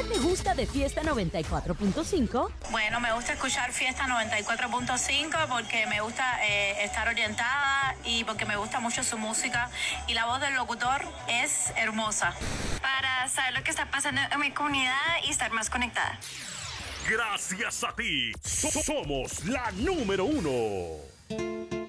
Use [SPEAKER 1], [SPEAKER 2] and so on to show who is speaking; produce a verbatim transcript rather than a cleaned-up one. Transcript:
[SPEAKER 1] te gusta de Fiesta noventa y cuatro punto cinco?
[SPEAKER 2] Bueno, me gusta escuchar Fiesta noventa y cuatro punto cinco porque me gusta eh, estar orientada y porque me gusta mucho su música y la voz del locutor es hermosa.
[SPEAKER 3] Para saber lo que está pasando en mi comunidad y estar más conectada.
[SPEAKER 4] Gracias a ti, so- somos la número uno.